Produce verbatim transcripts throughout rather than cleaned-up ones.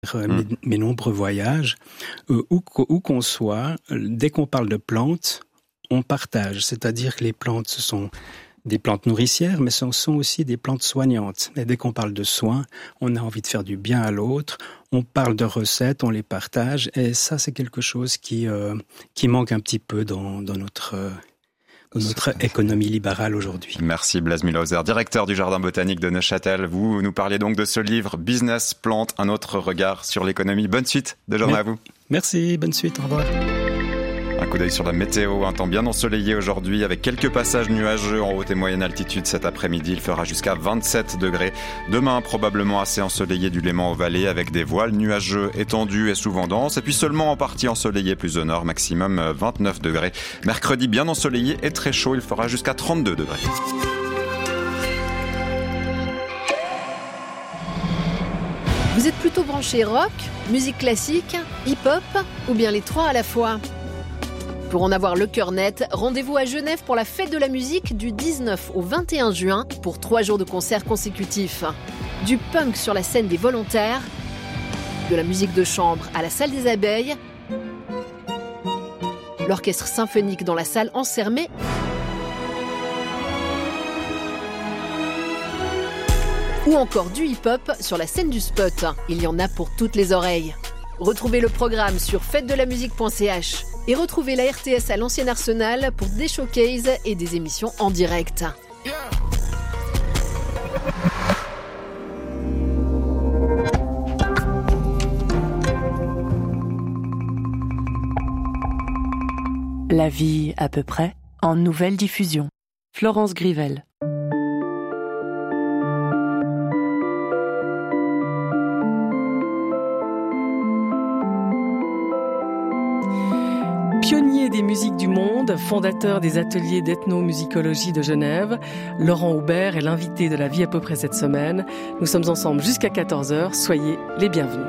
Mes, mmh. mes nombreux voyages, euh, où, où qu'on soit, dès qu'on parle de plantes, on partage. C'est-à-dire que les plantes, ce sont des plantes nourricières, mais ce sont aussi des plantes soignantes. Et dès qu'on parle de soins, on a envie de faire du bien à l'autre. On parle de recettes, on les partage. Et ça, c'est quelque chose qui, euh, qui manque un petit peu dans, dans notre... Euh, notre économie libérale aujourd'hui. Merci Blaise Mühlhauser, directeur du Jardin botanique de Neuchâtel. Vous nous parliez donc de ce livre Business Plantes, un autre regard sur l'économie. Bonne suite de journée à vous. Merci, bonne suite, au revoir. Un coup d'œil sur la météo, un temps bien ensoleillé aujourd'hui avec quelques passages nuageux en haute et moyenne altitude cet après-midi. Il fera jusqu'à vingt-sept degrés. Demain, probablement assez ensoleillé du Léman aux vallées avec des voiles nuageux étendus et souvent denses. Et puis seulement en partie ensoleillé plus au nord, maximum vingt-neuf degrés. Mercredi, bien ensoleillé et très chaud. Il fera jusqu'à trente-deux degrés. Vous êtes plutôt branché rock, musique classique, hip-hop ou bien les trois à la fois ? Pour en avoir le cœur net, rendez-vous à Genève pour la fête de la musique du dix-neuf au vingt et un juin pour trois jours de concerts consécutifs. Du punk sur la scène des Volontaires, de la musique de chambre à la salle des Abeilles, l'orchestre symphonique dans la salle Ansermet, ou encore du hip-hop sur la scène du Spot. Il y en a pour toutes les oreilles. Retrouvez le programme sur fête de la musique point c h et retrouvez la R T S à l'ancien Arsenal pour des showcases et des émissions en direct. Yeah. La vie à peu près en nouvelle diffusion. Florence Grivel. Pionnier des musiques du monde, fondateur des ateliers d'ethnomusicologie de Genève, Laurent Aubert est l'invité de La vie à peu près cette semaine. Nous sommes ensemble jusqu'à quatorze heures. Soyez les bienvenus.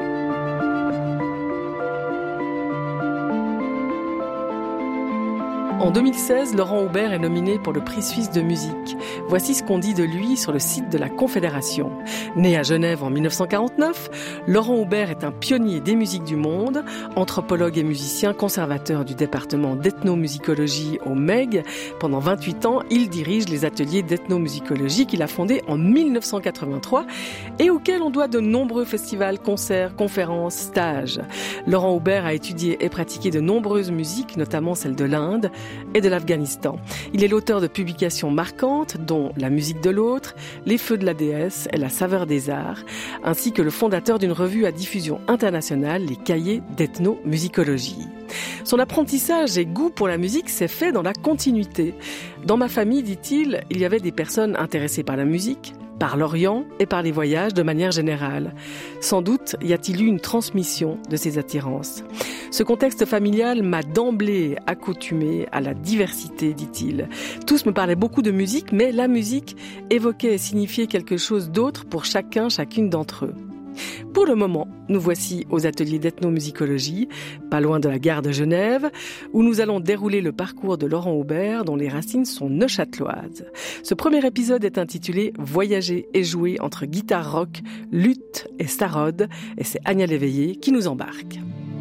En deux mille seize, Laurent Aubert est nominé pour le prix suisse de musique. Voici ce qu'on dit de lui sur le site de la Confédération. Né à Genève en dix-neuf cent quarante-neuf, Laurent Aubert est un pionnier des musiques du monde, anthropologue et musicien, conservateur du département d'ethnomusicologie au M E G. Pendant vingt-huit ans, il dirige les ateliers d'ethnomusicologie qu'il a fondés en dix-neuf cent quatre-vingt-trois et auxquels on doit de nombreux festivals, concerts, conférences, stages. Laurent Aubert a étudié et pratiqué de nombreuses musiques, notamment celles de l'Inde et de l'Afghanistan. Il est l'auteur de publications marquantes, dont La musique de l'autre, Les feux de la déesse et La saveur des arts, ainsi que le fondateur d'une revue à diffusion internationale, les Cahiers d'ethnomusicologie. Son apprentissage et goût pour la musique s'est fait dans la continuité. Dans ma famille, dit-il, il y avait des personnes intéressées par la musique, par l'Orient et par les voyages de manière générale. Sans doute y a-t-il eu une transmission de ces attirances. Ce contexte familial m'a d'emblée accoutumé à la diversité, dit-il. Tous me parlaient beaucoup de musique, mais la musique évoquait et signifiait quelque chose d'autre pour chacun, chacune d'entre eux. Pour le moment, nous voici aux ateliers d'ethnomusicologie, pas loin de la gare de Genève, où nous allons dérouler le parcours de Laurent Aubert, dont les racines sont neuchâteloises. Ce premier épisode est intitulé « Voyager et jouer entre guitare rock, luth et sarod », et c'est Anya Léveillé qui nous embarque.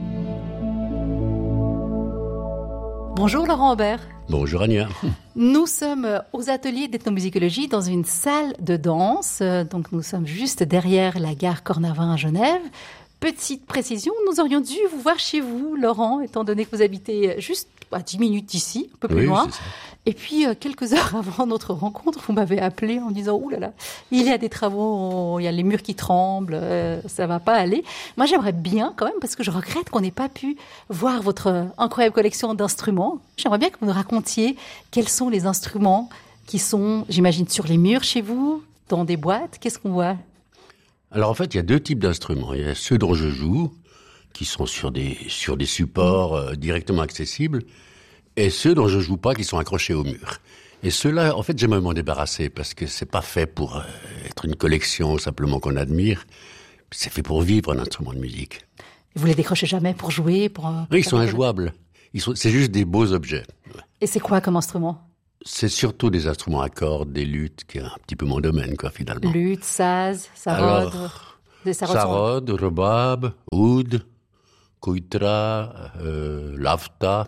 Bonjour Laurent Aubert. Bonjour Anya. Nous sommes aux ateliers d'ethnomusicologie dans une salle de danse. Donc nous sommes juste derrière la gare Cornavin à Genève. Petite précision, nous aurions dû vous voir chez vous, Laurent, étant donné que vous habitez juste à dix minutes d'ici, un peu plus oui, loin. C'est ça. Et puis, euh, quelques heures avant notre rencontre, vous m'avez appelé en disant « Ouh là là, il y a des travaux, il y a les murs qui tremblent, euh, ça va pas aller. » Moi, j'aimerais bien quand même, parce que je regrette qu'on n'ait pas pu voir votre incroyable collection d'instruments. J'aimerais bien que vous nous racontiez quels sont les instruments qui sont, j'imagine, sur les murs chez vous, dans des boîtes. Qu'est-ce qu'on voit ? Alors en fait, il y a deux types d'instruments. Il y a ceux dont je joue, qui sont sur des, sur des supports euh, directement accessibles, et ceux dont je joue pas, qui sont accrochés au mur. Et ceux-là, en fait, j'aimerais m'en débarrasser, parce que c'est pas fait pour euh, être une collection simplement qu'on admire. C'est fait pour vivre un instrument de musique. Vous les décrochez jamais pour jouer pour, pour Oui, ils sont injouables. Ils sont, c'est juste des beaux objets. Ouais. Et c'est quoi comme instrument ? C'est surtout des instruments à cordes, des luths, qui est un petit peu mon domaine, quoi, finalement. Luth, saz, sarod. Alors, Des sarod, sarod, rebab, oud, kouitra, euh, lavta,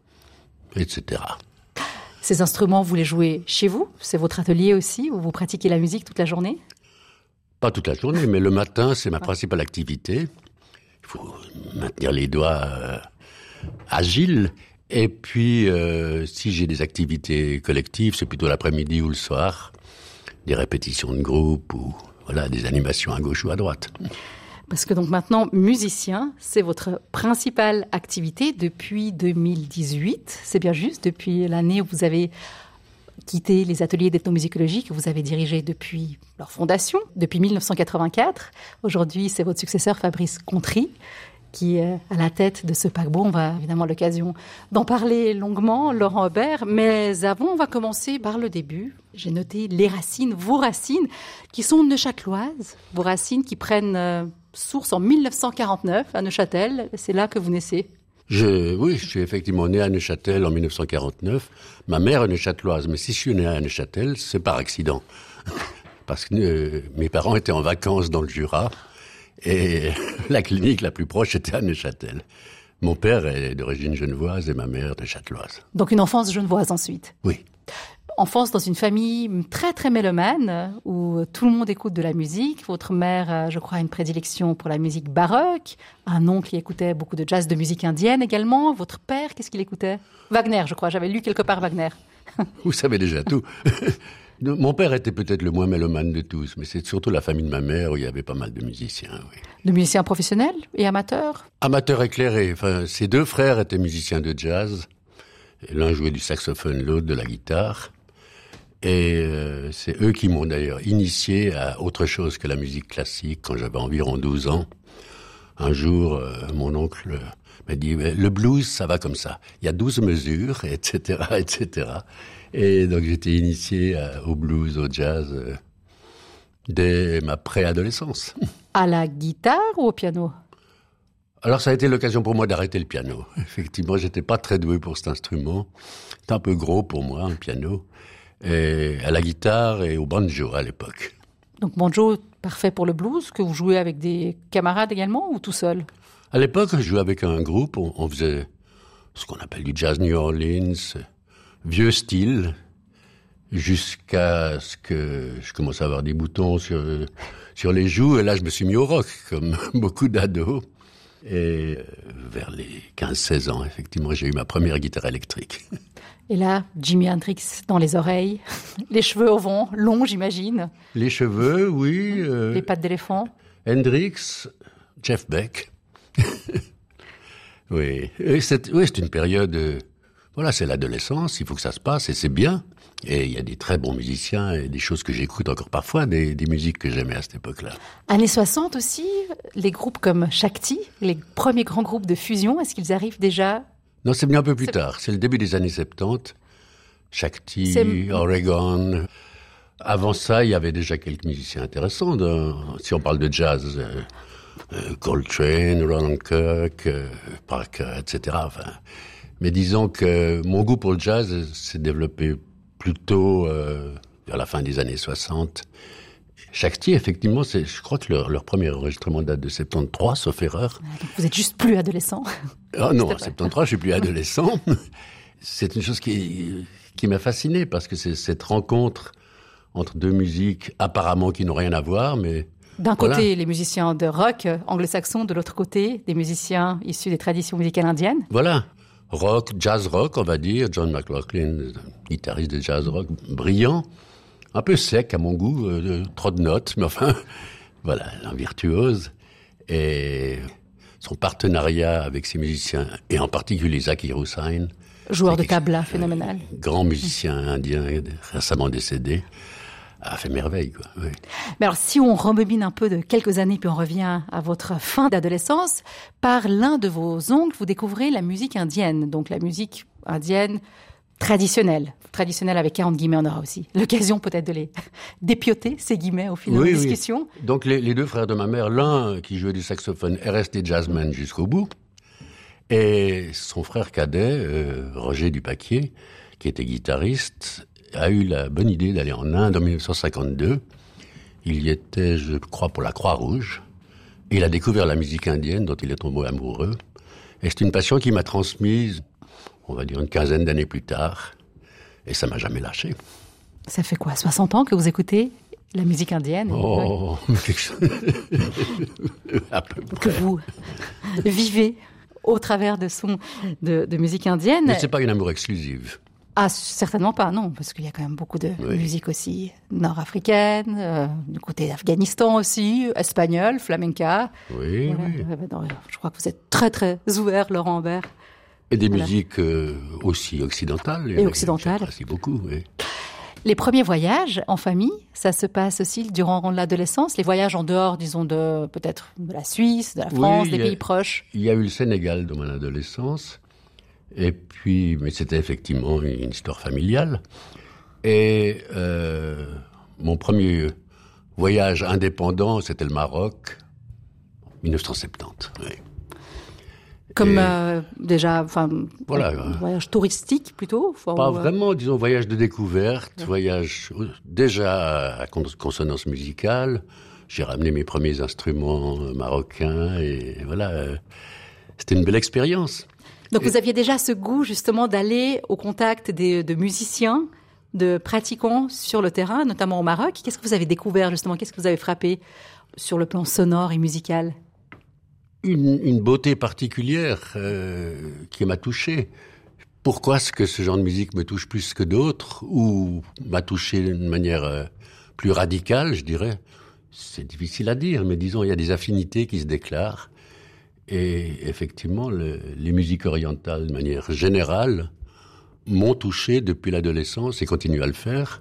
et cetera. Ces instruments, vous les jouez chez vous? C'est votre atelier aussi, où vous pratiquez la musique toute la journée? Pas toute la journée, mais le matin, c'est ma principale activité. Il faut maintenir les doigts euh, agiles. Et puis, euh, si j'ai des activités collectives, c'est plutôt l'après-midi ou le soir. Des répétitions de groupe ou voilà, des animations à gauche ou à droite. Parce que donc maintenant, musicien, c'est votre principale activité depuis deux mille dix-huit. C'est bien juste, depuis l'année où vous avez quitté les ateliers d'ethnomusicologie que vous avez dirigés depuis leur fondation, depuis mille neuf cent quatre-vingt-quatre. Aujourd'hui, c'est votre successeur Fabrice Contry qui est à la tête de ce paquebot. On va évidemment l'occasion d'en parler longuement, Laurent Aubert. Mais avant, on va commencer par le début. J'ai noté les racines, vos racines, qui sont neuchâteloises. Vos racines qui prennent euh, source en mille neuf cent quarante-neuf à Neuchâtel. C'est là que vous naissez. Je, oui, je suis effectivement né à Neuchâtel en mille neuf cent quarante-neuf. Ma mère est neuchâteloise, mais si je suis né à Neuchâtel, c'est par accident. Parce que euh, mes parents étaient en vacances dans le Jura. Et la clinique la plus proche était à Neuchâtel. Mon père est d'origine genevoise et ma mère neuchâteloise. Donc une enfance genevoise ensuite. Oui. Enfance dans une famille très très mélomane, où tout le monde écoute de la musique. Votre mère, je crois, a une prédilection pour la musique baroque. Un oncle qui écoutait beaucoup de jazz, de musique indienne également. Votre père, qu'est-ce qu'il écoutait? Wagner, je crois. J'avais lu quelque part Wagner. Vous savez déjà tout. Mon père était peut-être le moins mélomane de tous, mais c'est surtout la famille de ma mère où il y avait pas mal de musiciens, oui. De musiciens professionnels et amateurs? Amateurs éclairés. Enfin, ses deux frères étaient musiciens de jazz. L'un jouait du saxophone, l'autre de la guitare. Et euh, c'est eux qui m'ont d'ailleurs initié à autre chose que la musique classique quand j'avais environ douze ans. Un jour, euh, mon oncle m'a dit « Le blues, ça va comme ça. Il y a douze mesures, et cetera, et cetera » Et donc j'étais initié à, au blues, au jazz, euh, dès ma préadolescence. À la guitare ou au piano? Alors ça a été l'occasion pour moi d'arrêter le piano. Effectivement, j'étais pas très doué pour cet instrument. C'était un peu gros pour moi, un piano. Et à la guitare et au banjo à l'époque. Donc banjo, parfait pour le blues, que vous jouez avec des camarades également ou tout seul? À l'époque, je jouais avec un groupe, on, on faisait ce qu'on appelle du jazz New Orleans, vieux style, jusqu'à ce que je commence à avoir des boutons sur, sur les joues. Et là, je me suis mis au rock, comme beaucoup d'ados. Et vers les quinze seize ans, effectivement, j'ai eu ma première guitare électrique. Et là, Jimi Hendrix dans les oreilles, les cheveux au vent, longs, j'imagine. Les cheveux, oui. Euh, les pattes d'éléphant. Hendrix, Jeff Beck. Oui, et c'est, oui, c'est une période... Euh, voilà, c'est l'adolescence, il faut que ça se passe, et c'est bien. Et il y a des très bons musiciens, et des choses que j'écoute encore parfois, des, des musiques que j'aimais à cette époque-là. Années soixante aussi, les groupes comme Shakti, les premiers grands groupes de fusion, est-ce qu'ils arrivent déjà? Non, c'est bien un peu plus c'est... tard. C'est le début des années soixante-dix. Shakti, c'est... Oregon. Avant ça, il y avait déjà quelques musiciens intéressants. Dans... Si on parle de jazz, euh, euh, Coltrane, Roland Kirk, euh, Parker, et cetera. Enfin, mais disons que mon goût pour le jazz s'est développé plutôt euh, vers la fin des années soixante. Shakti, effectivement, c'est, je crois que leur, leur premier enregistrement date de soixante-treize, sauf erreur. Donc vous êtes juste plus adolescent. Ah non, en soixante-treize, je suis plus adolescent. C'est une chose qui, qui m'a fasciné, parce que c'est cette rencontre entre deux musiques apparemment qui n'ont rien à voir, mais... D'un voilà. côté, les musiciens de rock anglo-saxons, de l'autre côté, des musiciens issus des traditions musicales indiennes. Voilà. Rock, jazz rock, on va dire. John McLaughlin, guitariste de jazz rock, brillant. Un peu sec à mon goût, euh, trop de notes, mais enfin, voilà, un virtuose. Et son partenariat avec ses musiciens, et en particulier Zakir Hussain. Joueur de tabla, phénoménal. Grand musicien indien, récemment décédé, a fait merveille, quoi. Oui. Mais alors, si on rembobine un peu de quelques années, puis on revient à votre fin d'adolescence, par l'un de vos oncles, vous découvrez la musique indienne. Donc la musique indienne traditionnelle. Traditionnelle avec quarante guillemets, on aura aussi l'occasion peut-être de les dépioter, ces guillemets, au fil de oui, la oui. discussion. Donc les, les deux frères de ma mère, l'un qui jouait du saxophone est resté jazzman jusqu'au bout, et son frère cadet, euh, Roger Dupaquier, qui était guitariste, a eu la bonne idée d'aller en Inde en dix-neuf cent cinquante-deux. Il y était, je crois, pour la Croix-Rouge. Et il a découvert la musique indienne dont il est tombé amoureux. Et c'est une passion qui m'a transmise, on va dire une quinzaine d'années plus tard. Et ça m'a jamais lâché. Ça fait quoi, soixante ans que vous écoutez la musique indienne? Oh, quelque chose... à peu près. Que vous vivez au travers de sons de, de musique indienne. Mais c'est pas une amour exclusive. Ah, certainement pas, non, parce qu'il y a quand même beaucoup de oui. musique aussi nord-africaine, euh, du côté d'Afghanistan aussi, espagnol, flamenca. Oui, voilà. oui. Non, je crois que vous êtes très, très ouvert, Laurent Aubert. Et des voilà. musiques euh, aussi occidentales. Et occidentales. J'apprécie beaucoup, oui. Les premiers voyages en famille, ça se passe aussi durant l'adolescence, les voyages en dehors, disons, de peut-être de la Suisse, de la France, oui, des a, pays proches. Il y a eu le Sénégal dans mon adolescence. Et puis, mais c'était effectivement une histoire familiale. Et euh, mon premier voyage indépendant, c'était le Maroc, dix-neuf cent soixante-dix. Oui. Comme et, euh, déjà, enfin, voilà, un voyage touristique plutôt. Pas ou, vraiment, disons voyage de découverte, ouais. voyage déjà à consonance musicale. J'ai ramené mes premiers instruments marocains et voilà, euh, c'était une belle expérience. Donc vous aviez déjà ce goût justement d'aller au contact des, de musiciens, de pratiquants sur le terrain, notamment au Maroc. Qu'est-ce que vous avez découvert justement? Qu'est-ce que vous avez frappé sur le plan sonore et musical? Une, une beauté particulière euh, qui m'a touché. Pourquoi est-ce que ce genre de musique me touche plus que d'autres ou m'a touché d'une manière euh, plus radicale, je dirais? C'est difficile à dire, mais disons, il y a des affinités qui se déclarent. Et effectivement, le, les musiques orientales, de manière générale, m'ont touché depuis l'adolescence et continuent à le faire.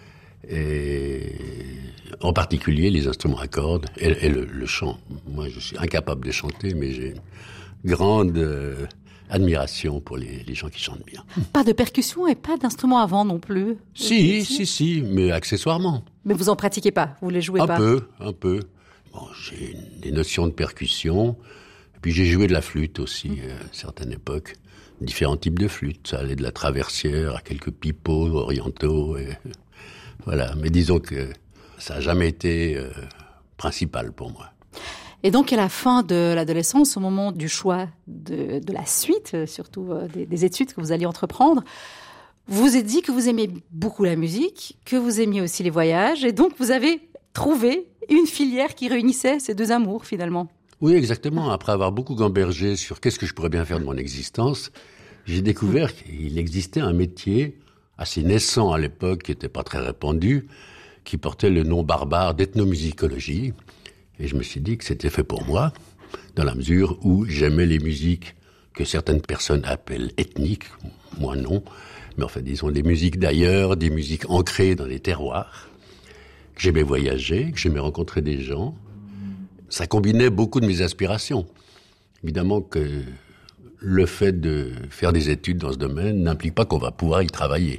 Et en particulier les instruments à cordes et, et le, le chant. Moi, je suis incapable de chanter, mais j'ai une grande euh, admiration pour les, les gens qui chantent bien. Pas de percussion et pas d'instruments à vent non plus? Si, si, si, mais accessoirement. Mais vous en pratiquez pas? Vous les jouez un pas? Un peu, un peu. Bon, j'ai une, des notions de percussion. Puis j'ai joué de la flûte aussi, mmh. euh, à une certaine époque. Différents types de flûtes. Ça allait de la traversière à quelques pipeaux orientaux. Et, voilà. Mais disons que ça n'a jamais été euh, principal pour moi. Et donc, à la fin de l'adolescence, au moment du choix de, de la suite, surtout euh, des, des études que vous alliez entreprendre, vous vous êtes dit que vous aimiez beaucoup la musique, que vous aimiez aussi les voyages. Et donc, vous avez trouvé une filière qui réunissait ces deux amours, finalement. Oui, exactement. Après avoir beaucoup gambergé sur qu'est-ce que je pourrais bien faire de mon existence, j'ai découvert qu'il existait un métier assez naissant à l'époque, qui n'était pas très répandu, qui portait le nom barbare d'ethnomusicologie. Et je me suis dit que c'était fait pour moi, dans la mesure où j'aimais les musiques que certaines personnes appellent ethniques, moi non, mais en fait, disons, des musiques d'ailleurs, des musiques ancrées dans les terroirs, que j'aimais voyager, que j'aimais rencontrer des gens. Ça combinait beaucoup de mes aspirations. Évidemment que le fait de faire des études dans ce domaine n'implique pas qu'on va pouvoir y travailler.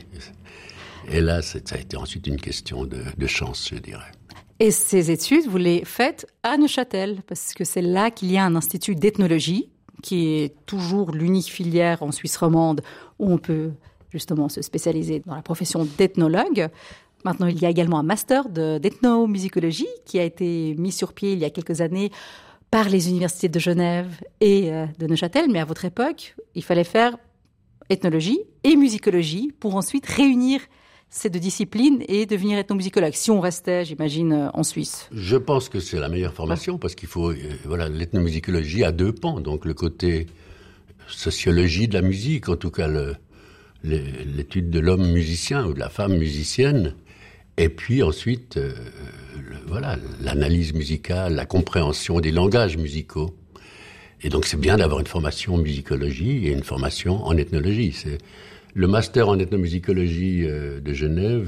Et là, ça a été ensuite une question de, de chance, je dirais. Et ces études, vous les faites à Neuchâtel, parce que c'est là qu'il y a un institut d'ethnologie, qui est toujours l'unique filière en Suisse romande où on peut justement se spécialiser dans la profession d'ethnologue. Maintenant, il y a également un master de, d'ethnomusicologie qui a été mis sur pied il y a quelques années par les universités de Genève et euh, de Neuchâtel. Mais à votre époque, il fallait faire ethnologie et musicologie pour ensuite réunir ces deux disciplines et devenir ethnomusicologue. Si on restait, j'imagine, en Suisse. Je pense que c'est la meilleure formation parce qu'il faut, euh, voilà, l'ethnomusicologie a deux pans. Donc le côté sociologie de la musique, en tout cas le, le, l'étude de l'homme musicien ou de la femme musicienne. Et puis ensuite, euh, le, voilà, l'analyse musicale, la compréhension des langages musicaux. Et donc c'est bien d'avoir une formation en musicologie et une formation en ethnologie. C'est le master en ethnomusicologie euh, de Genève.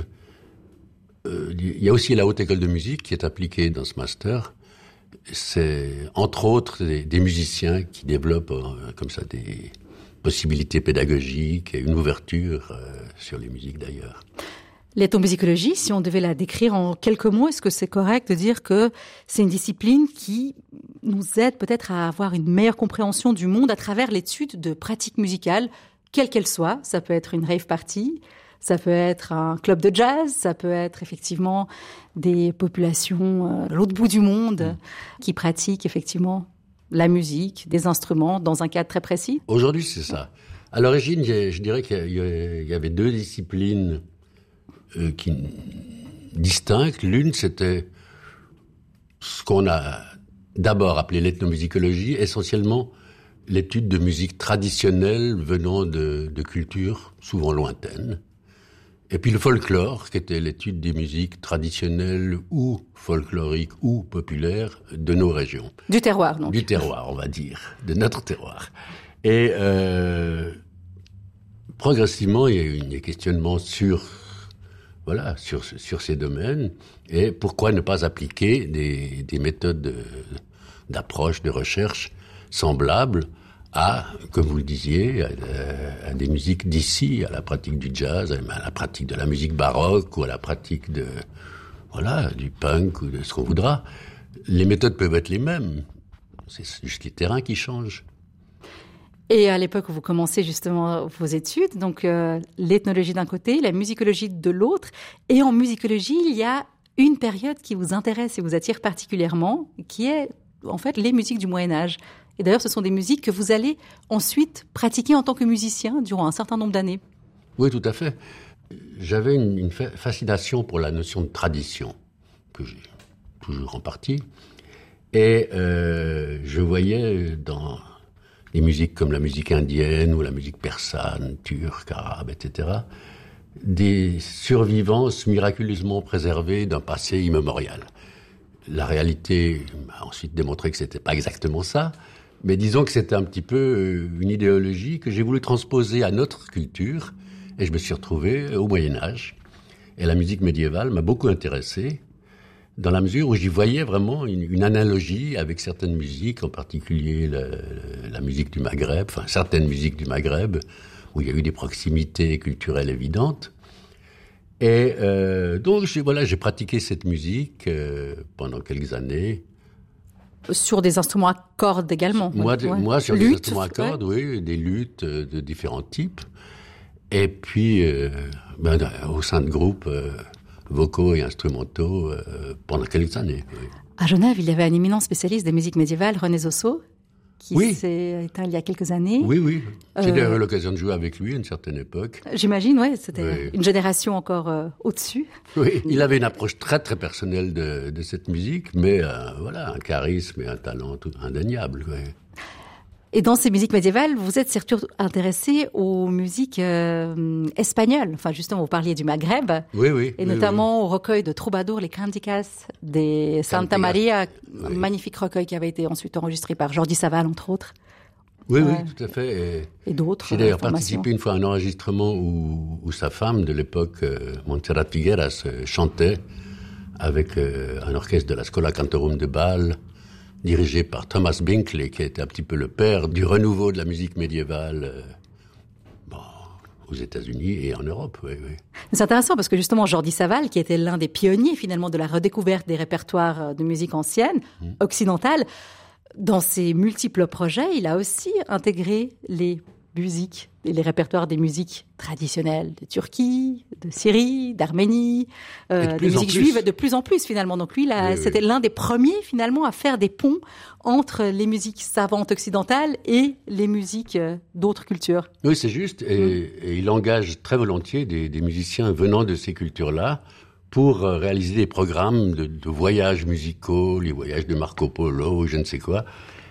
Euh, il y a aussi la Haute École de musique qui est appliquée dans ce master. C'est entre autres des, des musiciens qui développent euh, comme ça des possibilités pédagogiques et une ouverture euh, sur les musiques d'ailleurs. L'ethnomusicologie, si on devait la décrire en quelques mots, est-ce que c'est correct de dire que c'est une discipline qui nous aide peut-être à avoir une meilleure compréhension du monde à travers l'étude de pratiques musicales, quelle qu'elle soit? Ça peut être une rave party, ça peut être un club de jazz, ça peut être effectivement des populations euh, de l'autre bout du monde mmh. qui pratiquent effectivement la musique, des instruments dans un cadre très précis. Aujourd'hui, c'est ça. À l'origine, je dirais qu'il y avait deux disciplines euh, qui distinctes. L'une, c'était ce qu'on a d'abord appelé l'ethnomusicologie, essentiellement l'étude de musique traditionnelle venant de, de cultures souvent lointaines. Et puis le folklore, qui était l'étude des musiques traditionnelles ou folkloriques ou populaires de nos régions. Du terroir, donc. Du terroir, on va dire, de notre terroir. Et euh, progressivement, il y a eu des questionnements sur, voilà, sur, sur ces domaines. Et pourquoi ne pas appliquer des, des méthodes de, d'approche, de recherche semblables à, comme vous le disiez, à, à des musiques d'ici, à la pratique du jazz, à la pratique de la musique baroque ou à la pratique de, voilà, du punk ou de ce qu'on voudra. Les méthodes peuvent être les mêmes. C'est juste les terrains qui changent. Et à l'époque où vous commencez justement vos études, donc euh, l'ethnologie d'un côté, la musicologie de l'autre, et en musicologie, il y a une période qui vous intéresse et vous attire particulièrement, qui est en fait les musiques du Moyen-Âge. Et d'ailleurs, ce sont des musiques que vous allez ensuite pratiquer en tant que musicien durant un certain nombre d'années. Oui, tout à fait. J'avais une, une fascination pour la notion de tradition, que j'ai toujours en partie. Et euh, je voyais dans les musiques comme la musique indienne ou la musique persane, turque, arabe, et cetera, des survivances miraculeusement préservées d'un passé immémorial. La réalité m'a ensuite démontré que c'était pas exactement ça, mais disons que c'était un petit peu une idéologie que j'ai voulu transposer à notre culture, et je me suis retrouvé au Moyen-Âge. Et la musique médiévale m'a beaucoup intéressé, dans la mesure où j'y voyais vraiment une, une analogie avec certaines musiques, en particulier la, la musique du Maghreb, enfin certaines musiques du Maghreb, où il y a eu des proximités culturelles évidentes. Et euh, donc, j'ai, voilà, j'ai pratiqué cette musique euh, pendant quelques années. Sur des instruments à cordes également. Moi, ouais. moi sur luttes, des instruments à cordes, ouais. oui, des luttes de différents types. Et puis, euh, ben, au sein de groupes euh, vocaux et instrumentaux euh, pendant quelques années. Oui. À Genève, il y avait un éminent spécialiste des musiques médiévales, René Zosso, qui oui. s'est éteint il y a quelques années. Oui, oui. J'ai euh, eu l'occasion de jouer avec lui à une certaine époque. J'imagine, oui. C'était oui. une génération encore euh, au-dessus. Oui, il avait une approche très, très personnelle de, de cette musique, mais euh, voilà, un charisme et un talent tout indéniable. Oui. Et dans ces musiques médiévales, vous êtes surtout intéressé aux musiques euh, espagnoles. Enfin, justement, vous parliez du Maghreb. Oui, oui. Et oui, notamment oui. au recueil de troubadours, les Canticas des Santa Maria, oui. magnifique recueil qui avait été ensuite enregistré par Jordi Savall, entre autres. Oui, euh, oui, tout à fait. Et, et d'autres. J'ai d'ailleurs participé une fois à un enregistrement où, où sa femme de l'époque, euh, Montserrat Figueras, euh, chantait avec euh, un orchestre de la Schola Cantorum de Bâle, dirigé par Thomas Binkley, qui était un petit peu le père du renouveau de la musique médiévale euh, bon, aux États-Unis et en Europe. Oui, oui. C'est intéressant parce que justement, Jordi Savall, qui était l'un des pionniers finalement de la redécouverte des répertoires de musique ancienne, mmh. occidentale, dans ses multiples projets, il a aussi intégré les musiques, les répertoires des musiques traditionnelles de Turquie, de Syrie, d'Arménie, euh, des musiques juives de plus en plus finalement. Donc lui, là, oui, c'était oui. l'un des premiers finalement à faire des ponts entre les musiques savantes occidentales et les musiques euh, d'autres cultures. Oui, c'est juste. Et, mmh. et il engage très volontiers des, des musiciens venant de ces cultures-là pour réaliser des programmes de, de voyages musicaux, les voyages de Marco Polo, je ne sais quoi,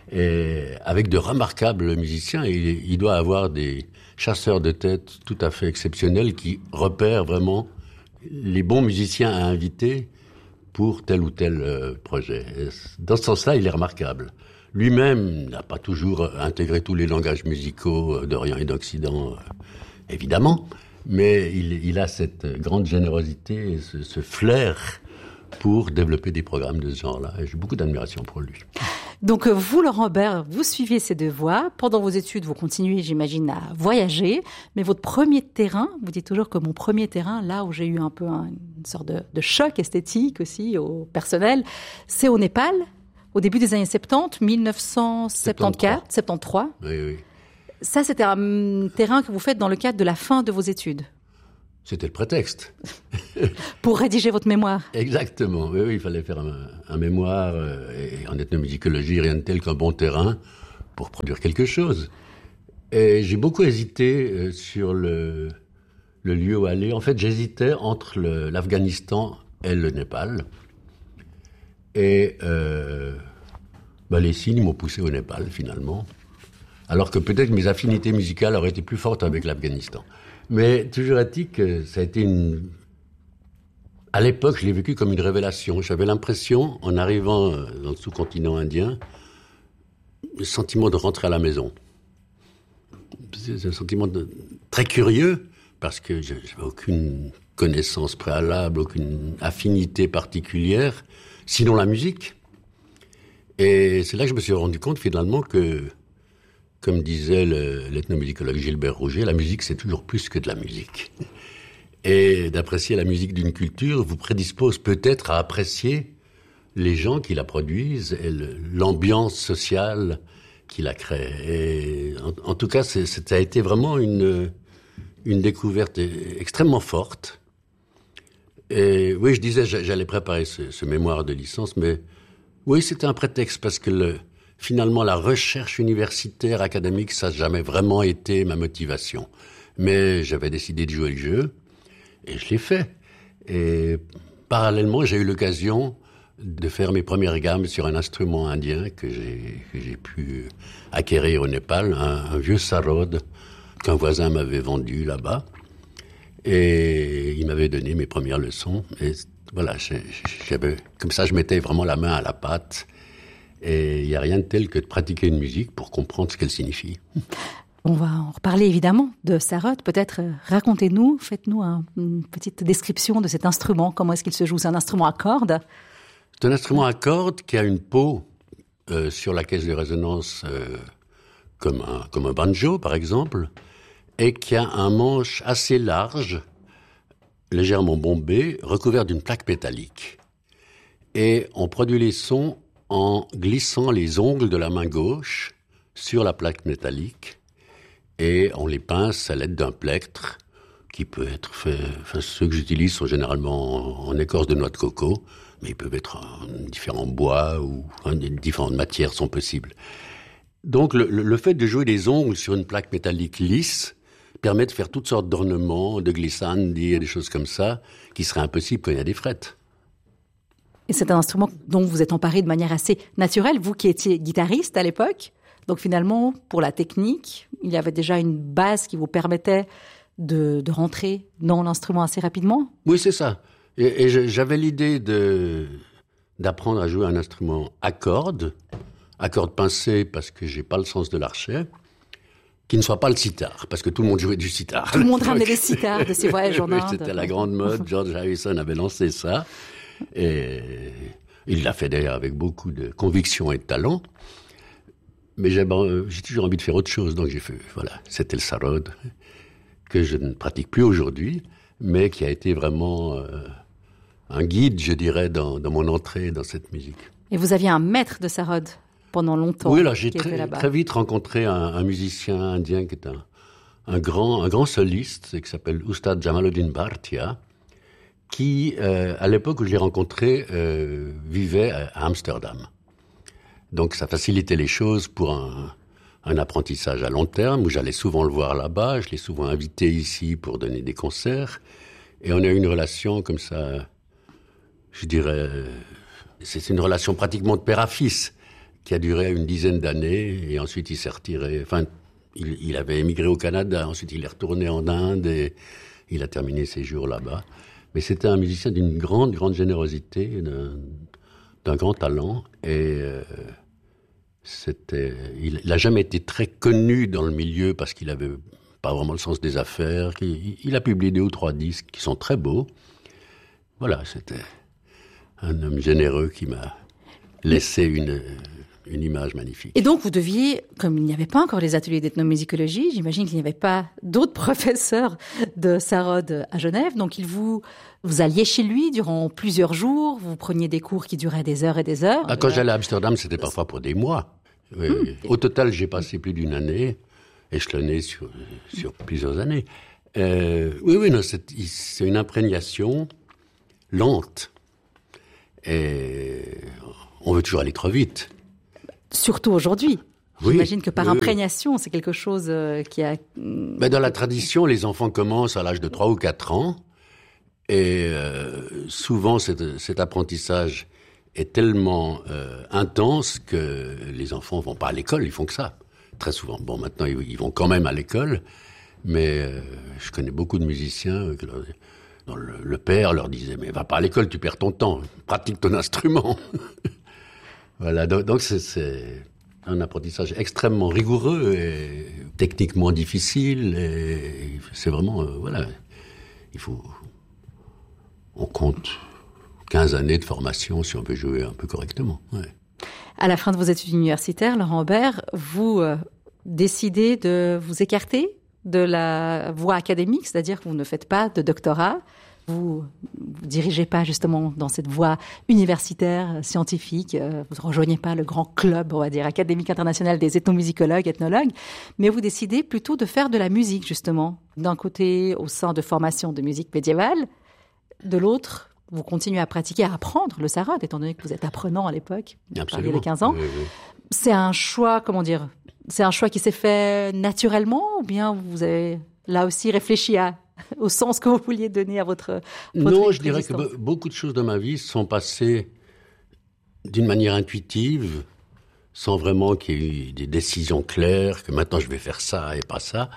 et avec de remarquables musiciens. Et il, il doit avoir des chasseurs de tête tout à fait exceptionnels qui repèrent vraiment les bons musiciens à inviter pour tel ou tel euh, projet. Et dans ce sens-là, il est remarquable. Lui-même n'a pas toujours intégré tous les langages musicaux d'Orient et d'Occident, euh, évidemment, mais il, il a cette grande générosité, ce, ce flair pour développer des programmes de ce genre-là. Et j'ai beaucoup d'admiration pour lui. Donc vous, Laurent Aubert, vous suivez ces deux voies. Pendant vos études, vous continuez, j'imagine, à voyager. Mais votre premier terrain, vous dites toujours que mon premier terrain, là où j'ai eu un peu un, une sorte de, de choc esthétique aussi, au personnel, c'est au Népal, au début des années soixante-dix, dix-neuf cent soixante-quatorze, soixante-treize. Oui, oui. Ça, c'était un terrain que vous faites dans le cadre de la fin de vos études. C'était le prétexte. Pour rédiger votre mémoire. Exactement. Oui, oui, il fallait faire un, un mémoire. Euh, et en ethnomusicologie, rien de tel qu'un bon terrain pour produire quelque chose. Et j'ai beaucoup hésité euh, sur le, le lieu où aller. En fait, j'hésitais entre le, l'Afghanistan et le Népal. Et euh, bah, les signes m'ont poussé au Népal, finalement. Alors que peut-être mes affinités musicales auraient été plus fortes avec l'Afghanistan. Mais toujours est-il que ça a été une... À l'époque, je l'ai vécu comme une révélation. J'avais l'impression, en arrivant dans le sous-continent indien, le sentiment de rentrer à la maison. C'est un sentiment de... très curieux, parce que je n'avais aucune connaissance préalable, aucune affinité particulière, sinon la musique. Et c'est là que je me suis rendu compte, finalement, que... Comme disait le, l'ethnomusicologue Gilbert Rouget, la musique, c'est toujours plus que de la musique. Et d'apprécier la musique d'une culture vous prédispose peut-être à apprécier les gens qui la produisent et le, l'ambiance sociale qui la crée. Et en, en tout cas, c'est, c'est, ça a été vraiment une, une découverte extrêmement forte. Et oui, je disais, j'allais préparer ce, ce mémoire de licence, mais oui, c'était un prétexte parce que le... Finalement, la recherche universitaire, académique, ça n'a jamais vraiment été ma motivation. Mais j'avais décidé de jouer le jeu, et je l'ai fait. Et parallèlement, j'ai eu l'occasion de faire mes premières gammes sur un instrument indien que j'ai, que j'ai pu acquérir au Népal, un, un vieux sarod qu'un voisin m'avait vendu là-bas. Et il m'avait donné mes premières leçons. Et voilà, j'avais, comme ça, je mettais vraiment la main à la pâte. Et il n'y a rien de tel que de pratiquer une musique pour comprendre ce qu'elle signifie. On va en reparler évidemment de sarod. Peut-être euh, racontez-nous, faites-nous un, une petite description de cet instrument. Comment est-ce qu'il se joue ? C'est un instrument à cordes ? C'est un instrument à cordes qui a une peau euh, sur la caisse de résonance euh, comme, un, comme un banjo par exemple, et qui a un manche assez large, légèrement bombé, recouvert d'une plaque métallique. Et on produit les sons en glissant les ongles de la main gauche sur la plaque métallique et on les pince à l'aide d'un plectre qui peut être fait... Enfin, ceux que j'utilise sont généralement en écorce de noix de coco, mais ils peuvent être en différents bois ou en différentes matières sont possibles. Donc le, le fait de jouer des ongles sur une plaque métallique lisse permet de faire toutes sortes d'ornements, de glissandi et des choses comme ça qui seraient impossibles quand il y a des frettes. Et c'est un instrument dont vous êtes emparé de manière assez naturelle, vous qui étiez guitariste à l'époque. Donc finalement, pour la technique, il y avait déjà une base qui vous permettait de, de rentrer dans l'instrument assez rapidement. Oui, c'est ça. Et, et j'avais l'idée de, d'apprendre à jouer un instrument à cordes, à cordes pincées parce que j'ai pas le sens de l'archet, qui ne soit pas le sitar, parce que tout le monde jouait du sitar. Tout le monde ramenait des sitars de ses voyages en Inde. Oui, c'était la grande mode. George Harrison avait lancé ça. Et il l'a fait d'ailleurs avec beaucoup de conviction et de talent. Mais j'ai, j'ai toujours envie de faire autre chose, donc j'ai fait, voilà, c'était le sarod, que je ne pratique plus aujourd'hui, mais qui a été vraiment euh, un guide, je dirais, dans, dans mon entrée dans cette musique. Et vous aviez un maître de sarod pendant longtemps. Oui, là, j'ai très, très vite rencontré un, un musicien indien qui est un, un, grand, un grand soliste, qui s'appelle Ustad Jamaluddin Bhartia, qui, euh, à l'époque où je l'ai rencontré, euh, vivait à Amsterdam. Donc ça facilitait les choses pour un, un apprentissage à long terme, où j'allais souvent le voir là-bas, je l'ai souvent invité ici pour donner des concerts, et on a eu une relation comme ça, je dirais, c'est une relation pratiquement de père à fils, qui a duré une dizaine d'années, et ensuite il s'est retiré, enfin, il, il avait émigré au Canada, ensuite il est retourné en Inde, et il a terminé ses jours là-bas. Mais c'était un musicien d'une grande, grande générosité, d'un, d'un grand talent. Et euh, c'était, il n'a jamais été très connu dans le milieu parce qu'il n'avait pas vraiment le sens des affaires. Il, il a publié deux ou trois disques qui sont très beaux. Voilà, c'était un homme généreux qui m'a laissé une... une image magnifique. Et donc, vous deviez, comme il n'y avait pas encore les ateliers d'ethnomusicologie, j'imagine qu'il n'y avait pas d'autres professeurs de sarod à Genève, donc il vous, vous alliez chez lui durant plusieurs jours, vous preniez des cours qui duraient des heures et des heures. Ah, quand j'allais à Amsterdam, c'était parfois pour des mois. Oui. Hum. Au total, j'ai passé plus d'une année, échelonné sur, sur plusieurs années. Euh, oui, oui, non, c'est, c'est une imprégnation lente. Et on veut toujours aller trop vite. Surtout aujourd'hui. Oui, J'imagine que par oui, imprégnation, c'est quelque chose qui a... Ben dans la tradition, les enfants commencent à l'âge de trois ou quatre ans. Et euh, souvent, cet, cet apprentissage est tellement euh, intense que les enfants vont pas à l'école, ils font que ça. Très souvent. Bon, maintenant, ils, ils vont quand même à l'école. Mais euh, je connais beaucoup de musiciens que leur, dont le, le père leur disait « Mais va pas à l'école, tu perds ton temps. Pratique ton instrument. » Voilà, donc, donc c'est... c'est un apprentissage extrêmement rigoureux et techniquement difficile. Et c'est vraiment, euh, voilà, il faut, on compte quinze années de formation si on veut jouer un peu correctement. Ouais. À la fin de vos études universitaires, Laurent Aubert, vous euh, décidez de vous écarter de la voie académique, c'est-à-dire que vous ne faites pas de doctorat. Vous ne dirigez pas justement dans cette voie universitaire, scientifique, euh, vous ne rejoignez pas le grand club, on va dire, académique international des ethnomusicologues, ethnologues, mais vous décidez plutôt de faire de la musique, justement. D'un côté, au sein de formations de musique médiévale, de l'autre, vous continuez à pratiquer, à apprendre le sarod, étant donné que vous êtes apprenant à l'époque, vous parliez de quinze ans. Oui, oui. C'est un choix, comment dire, c'est un choix qui s'est fait naturellement, ou bien vous avez là aussi réfléchi à au sens que vous vouliez donner à votre, votre Non, je dirais que beaucoup de choses de ma vie sont passées d'une manière intuitive, sans vraiment qu'il y ait eu des décisions claires, que maintenant je vais faire ça et pas ça.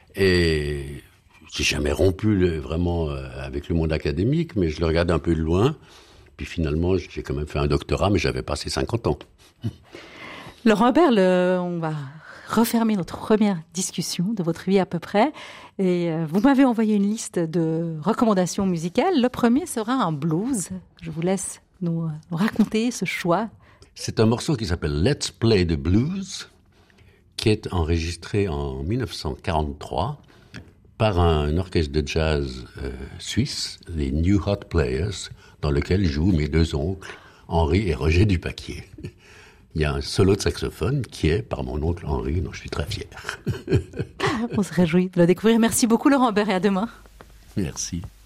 Et j'ai jamais rompu le, vraiment euh, avec le monde académique, mais je le regardais un peu de loin. Puis finalement, j'ai quand même fait un doctorat, mais j'avais passé cinquante ans. Laurent Aubert, le, on va refermer notre première discussion de votre vie à peu près. Et euh, vous m'avez envoyé une liste de recommandations musicales. Le premier sera un blues. Je vous laisse nous, nous raconter ce choix. C'est un morceau qui s'appelle Let's Play the Blues, qui est enregistré en dix-neuf cent quarante-trois par un orchestre de jazz euh, suisse, les New Hot Players, dans lequel jouent mes deux oncles, Henri et Roger Dupaquier. Il y a un solo de saxophone qui est par mon oncle Henri, dont je suis très fier. On se réjouit de le découvrir. Merci beaucoup Laurent Aubert et à demain. Merci.